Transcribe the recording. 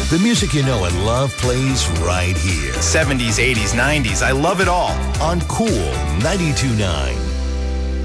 The music you know and love plays right here. 70s, 80s, 90s. I love it all. On Cool 92.9.